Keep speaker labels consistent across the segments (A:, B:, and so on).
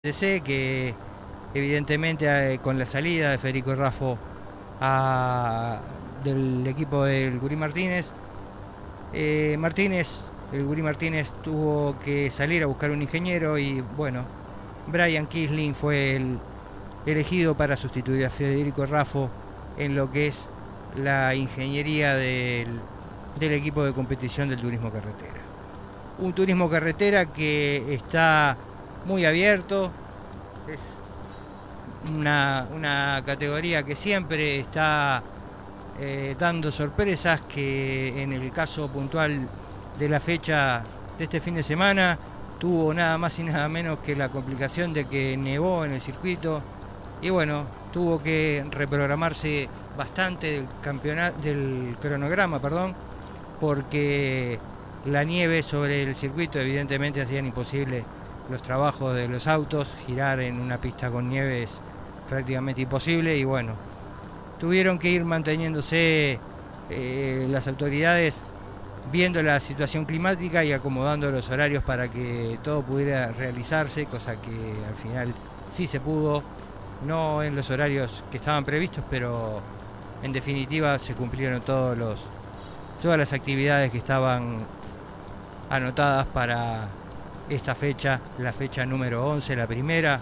A: DC, que evidentemente con la salida de Federico Raffo del equipo del Gurí Martínez, el Gurí Martínez tuvo que salir a buscar un ingeniero y bueno, Brian Kisling fue el elegido para sustituir a Federico Raffo en lo que es la ingeniería del equipo de competición del turismo carretera. Un turismo carretera que está muy abierto, es una categoría que siempre está dando sorpresas, que en el caso puntual de la fecha de este fin de semana tuvo nada más y nada menos que la complicación de que nevó en el circuito y bueno, tuvo que reprogramarse bastante del cronograma, porque la nieve sobre el circuito evidentemente hacían imposible los trabajos de los autos. Girar en una pista con nieve es prácticamente imposible y bueno, tuvieron que ir manteniéndose las autoridades, viendo la situación climática y acomodando los horarios para que todo pudiera realizarse, cosa que al final sí se pudo, no en los horarios que estaban previstos, pero en definitiva se cumplieron todas las actividades que estaban anotadas para esta fecha, la fecha número 11, la primera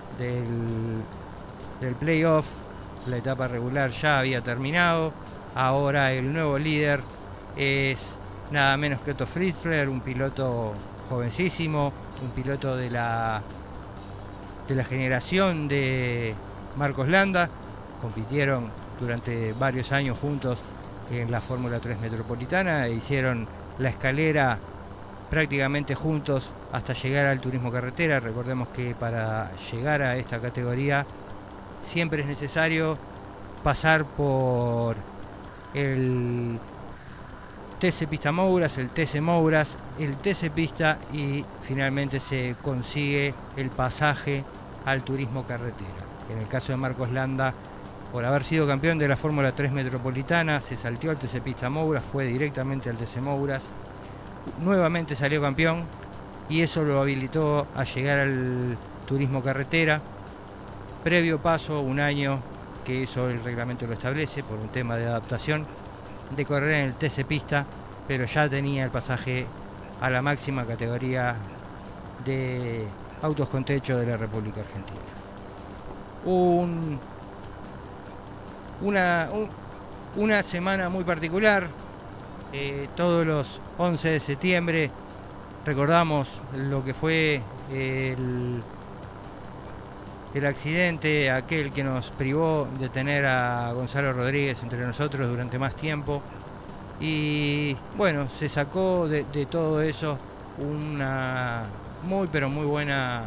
A: del playoff. La etapa regular ya había terminado. Ahora el nuevo líder es nada menos que Otto Fritzler, un piloto jovencísimo, un piloto de la generación de Marcos Landa. Compitieron durante varios años juntos en la Fórmula 3 Metropolitana e hicieron la escalera prácticamente juntos hasta llegar al turismo carretera. Recordemos que para llegar a esta categoría siempre es necesario pasar por el TC Pista Mouras, el TC Mouras, el TC Pista y finalmente se consigue el pasaje al turismo carretera. En el caso de Marcos Landa, por haber sido campeón de la Fórmula 3 Metropolitana, se salteó al TC Pista Mouras, fue directamente al TC Mouras, nuevamente salió campeón y eso lo habilitó a llegar al turismo carretera. Previo paso, un año, que eso el reglamento lo establece por un tema de adaptación, de correr en el TC Pista, pero ya tenía el pasaje a la máxima categoría de autos con techo de la República Argentina. Una semana muy particular. Todos los 11 de septiembre recordamos lo que fue el accidente, aquel que nos privó de tener a Gonzalo Rodríguez entre nosotros durante más tiempo. Y bueno, se sacó de todo eso una muy pero muy buena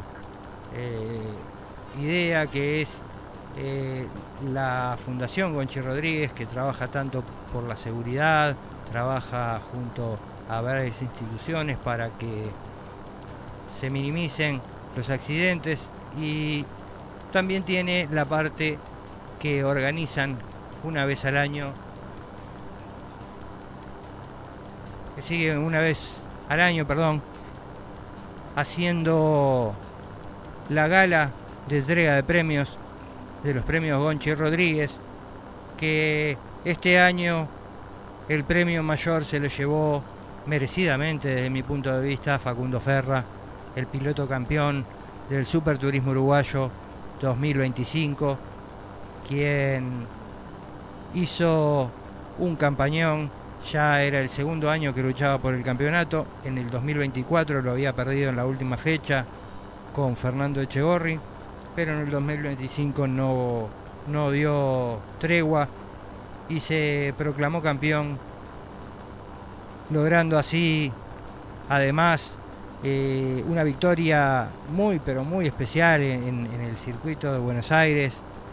A: idea, que es la Fundación Gonchi Rodríguez, que trabaja tanto por la seguridad, trabaja junto a varias instituciones para que se minimicen los accidentes, y también tiene la parte que organizan una vez al año, que sigue una vez al año, haciendo la gala de entrega de premios, de los premios Gonchi Rodríguez, que este año el premio mayor se lo llevó merecidamente, desde mi punto de vista, Facundo Ferra, el piloto campeón del Super Turismo Uruguayo 2025, quien hizo un campañón. Ya era el segundo año que luchaba por el campeonato. En el 2024 lo había perdido en la última fecha con Fernando Echegorri, pero en el 2025 no dio tregua y se proclamó campeón, logrando así además una victoria muy pero muy especial en el circuito de Buenos Aires,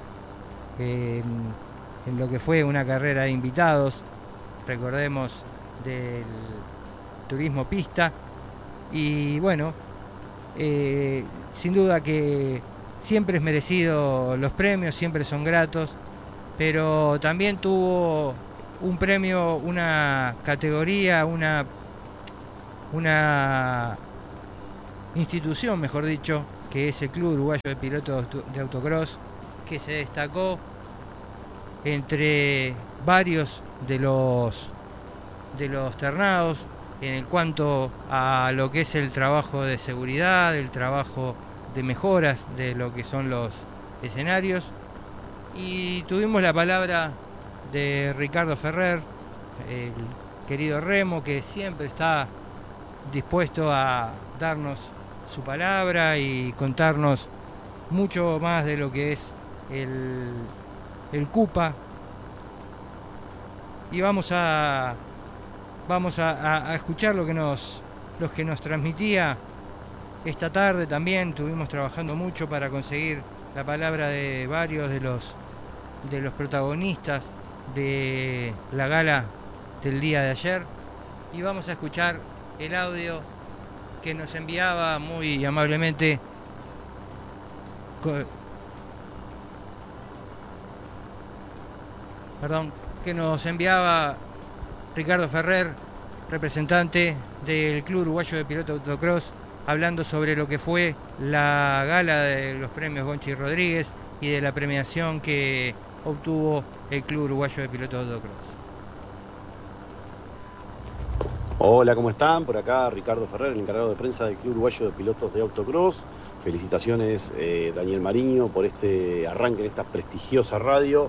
A: en lo que fue una carrera de invitados, recordemos, del turismo pista. Y bueno, sin duda que siempre es merecido los premios, siempre son gratos, pero también tuvo un premio, una categoría, una institución, mejor dicho, que es el Club Uruguayo de Pilotos de Autocross, que se destacó entre varios de los ternados en cuanto a lo que es el trabajo de seguridad, el trabajo de mejoras de lo que son los escenarios. Y tuvimos la palabra de Ricardo Ferrer, el querido Remo, que siempre está dispuesto a darnos su palabra y contarnos mucho más de lo que es el CUPA. Y vamos a escuchar lo que nos transmitía esta tarde. También estuvimos trabajando mucho para conseguir la palabra de varios de los protagonistas de la gala del día de ayer, y vamos a escuchar el audio que nos enviaba muy amablemente que nos enviaba Ricardo Ferrer, representante del Club Uruguayo de Pilotos de Autocross, hablando sobre lo que fue la gala de los premios Gonchi Rodríguez y de la premiación que obtuvo el Club Uruguayo de Pilotos de Autocross.
B: Hola, ¿cómo están? Por acá Ricardo Ferrer, el encargado de prensa del Club Uruguayo de Pilotos de Autocross. Felicitaciones, Daniel Mariño, por este arranque en esta prestigiosa radio,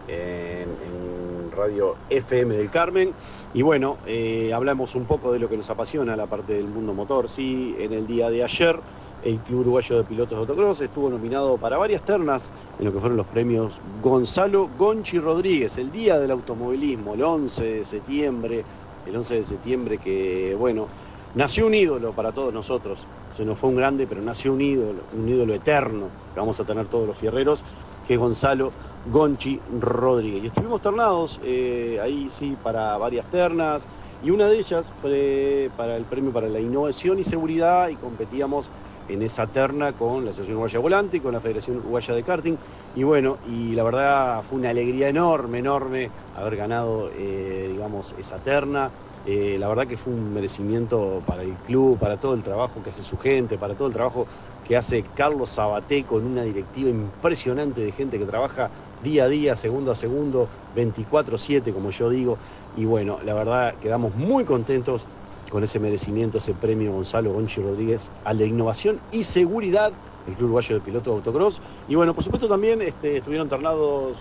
B: en Radio FM del Carmen. Y bueno, hablamos un poco de lo que nos apasiona, la parte del mundo motor. Sí, en el día de ayer, el Club Uruguayo de Pilotos de Autocross estuvo nominado para varias ternas en lo que fueron los premios Gonzalo Gonchi Rodríguez, el Día del Automovilismo, el 11 de septiembre. El 11 de septiembre que, bueno, nació un ídolo para todos nosotros. Se nos fue un grande, pero nació un ídolo eterno que vamos a tener todos los fierreros, que es Gonzalo Gonchi Rodríguez. Y estuvimos ternados ahí sí para varias ternas, y una de ellas fue para el premio para la innovación y seguridad, y competíamos en esa terna con la Asociación Uruguaya de Volante y con la Federación Uruguaya de Karting. Y bueno, y la verdad fue una alegría enorme haber ganado, digamos, esa terna. La verdad que fue un merecimiento para el club, para todo el trabajo que hace su gente, para todo el trabajo que hace Carlos Sabaté, con una directiva impresionante de gente que trabaja día a día, segundo a segundo, 24/7, como yo digo. Y bueno, la verdad quedamos muy contentos con ese merecimiento, ese premio Gonzalo Gonchi Rodríguez a la innovación y seguridad del Club Uruguayo de Pilotos de Autocross. Y bueno, por supuesto también estuvieron ternados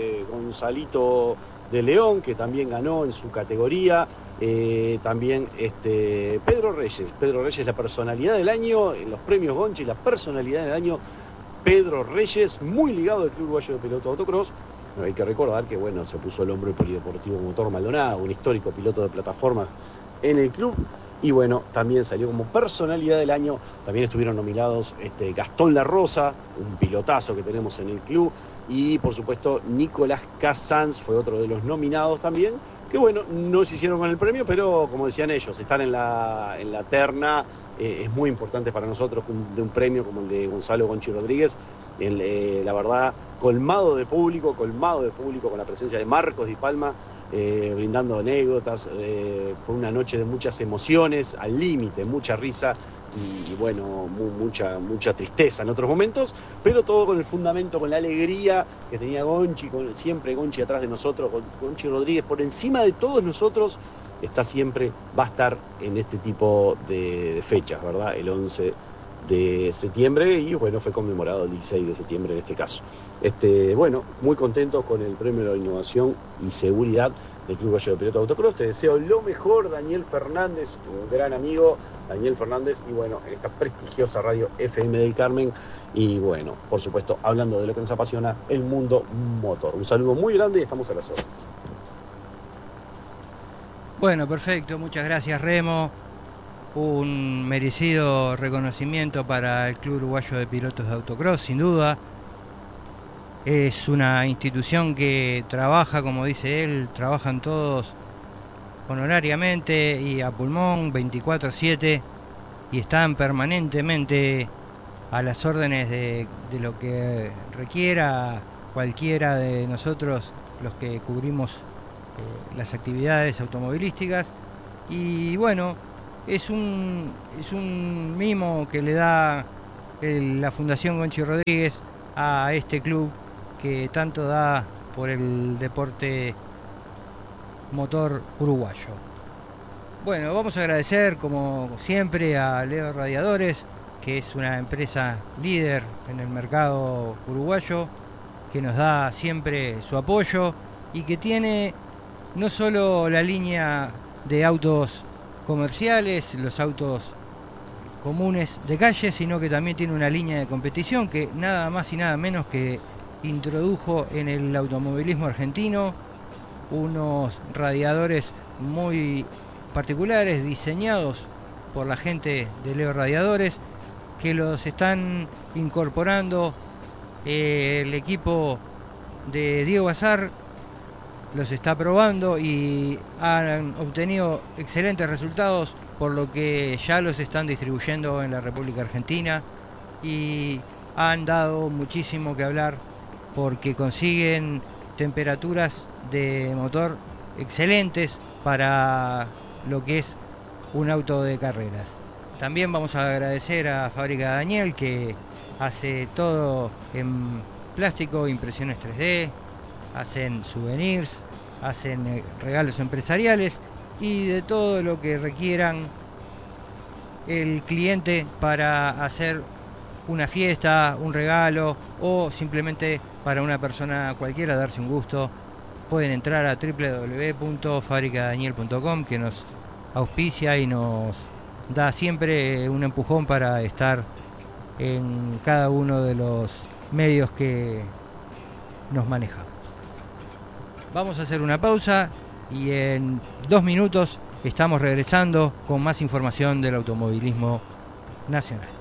B: Gonzalito de León, que también ganó en su categoría, también Pedro Reyes, la personalidad del año en los premios Gonchi, la personalidad del año, Pedro Reyes, muy ligado al Club Uruguayo de Pilotos de Autocross. Hay que recordar que bueno, se puso el hombro el Polideportivo Motor Maldonado, un histórico piloto de plataformas en el club. Y bueno, también salió como personalidad del año. También estuvieron nominados Gastón La Rosa, un pilotazo que tenemos en el club, y por supuesto Nicolás Casans fue otro de los nominados también, que bueno, no se hicieron con el premio, pero como decían ellos, estar en la terna es muy importante para nosotros, de un premio como el de Gonzalo Gonchi Rodríguez. La verdad, colmado de público con la presencia de Marcos Di Palma, brindando anécdotas. Fue una noche de muchas emociones, al límite, mucha risa y bueno, mucha tristeza en otros momentos, pero todo con el fundamento, con la alegría que tenía Gonchi, siempre Gonchi atrás de nosotros, Gonchi Rodríguez por encima de todos nosotros, va a estar en este tipo de fechas, ¿verdad? El 11 de septiembre, y bueno, fue conmemorado el 16 de septiembre en este caso. Bueno, muy contentos con el premio de la innovación y seguridad del Club Uruguayo de Pilotos de Autocross. Te deseo lo mejor, Daniel Fernández, un gran amigo, Daniel Fernández, y bueno, en esta prestigiosa radio FM del Carmen, y bueno, por supuesto, hablando de lo que nos apasiona, el mundo motor. Un saludo muy grande y estamos a las órdenes.
A: Bueno, perfecto, muchas gracias, Remo. Un merecido reconocimiento para el Club Uruguayo de Pilotos de Autocross, sin duda. Es una institución que trabaja, como dice él, trabajan todos honorariamente y a pulmón, 24/7, y están permanentemente a las órdenes de lo que requiera cualquiera de nosotros, los que cubrimos las actividades automovilísticas. Y bueno, es un mimo que le da la Fundación Gonchi Rodríguez a este club que tanto da por el deporte motor uruguayo. Bueno, vamos a agradecer como siempre a Leo Radiadores, que es una empresa líder en el mercado uruguayo, que nos da siempre su apoyo y que tiene no solo la línea de autos comerciales, los autos comunes de calle, sino que también tiene una línea de competición que nada más y nada menos que introdujo en el automovilismo argentino unos radiadores muy particulares diseñados por la gente de Leo Radiadores, que los están incorporando el equipo de Diego Azar, los está probando y han obtenido excelentes resultados, por lo que ya los están distribuyendo en la República Argentina y han dado muchísimo que hablar porque consiguen temperaturas de motor excelentes para lo que es un auto de carreras. También vamos a agradecer a Fábrica Daniel, que hace todo en plástico, impresiones 3D, hacen souvenirs, hacen regalos empresariales y de todo lo que requieran el cliente para hacer una fiesta, un regalo o simplemente para una persona cualquiera darse un gusto. Pueden entrar a www.fabricadaniel.com, que nos auspicia y nos da siempre un empujón para estar en cada uno de los medios que nos manejamos. Vamos a hacer una pausa y en 2 minutos estamos regresando con más información del automovilismo nacional.